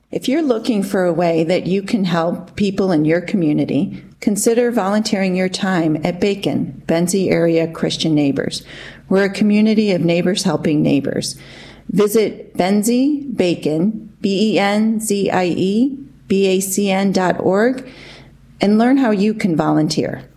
If you're looking for a way that you can help people in your community, consider volunteering your time at Bacon, Benzie Area Christian Neighbors. We're a community of neighbors helping neighbors. Visit Benzie Bacon, BenziEBACN.org, and learn how you can volunteer.